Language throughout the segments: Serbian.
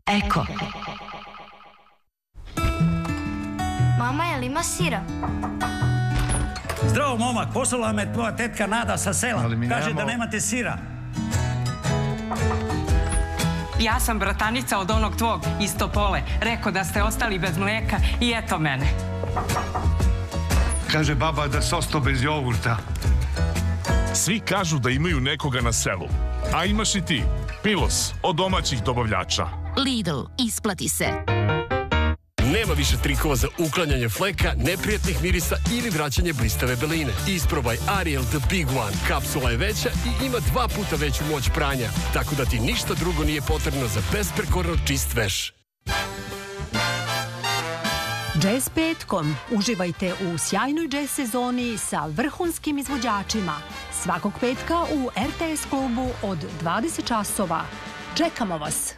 Eko. Mama, je li ima sira? Zdravo, momak, poslala me tvoja tetka Nada sa sela. Kaže da nemate sira. Ja sam bratanica od onog tvog iz Topole. Rekao da ste ostali bez mlijeka i eto mene. Kaže baba da se ostao bez jogurta. Svi kažu da imaju nekoga na selu. A imaš i ti. Pilos od domaćih dobavljača. Lidl, isplati se. Nema više trikova za uklanjanje fleka, neprijatnih mirisa ili vraćanje blistave beline. Isprobaj Ariel The Big One. Kapsula je veća i ima 2 puta veću moć pranja, tako da ti ništa drugo nije potrebno za besprekorno čist veš. Jazz petkom. Uživajte u sjajnoj jazz sezoni sa vrhunskim izvođačima. Svakog petka u RTS klubu od 20 časova. Čekamo vas!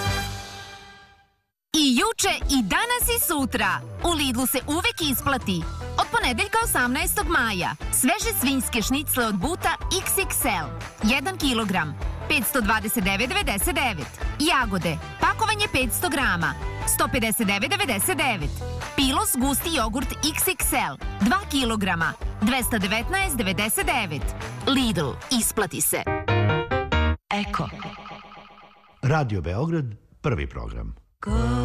I juče, i danas, i sutra. U Lidlu se uvek isplati. Od ponedeljka 18. maja. Sveže svinjske šnicle od buta XXL. 1 kilogram. 529,99. Jagode. Pakovanje 500 grama. 159,99. Pilos gusti jogurt XXL. 2 kilograma. 219,99. Lidl, isplati se. Eko. Radio Beograd, prvi program.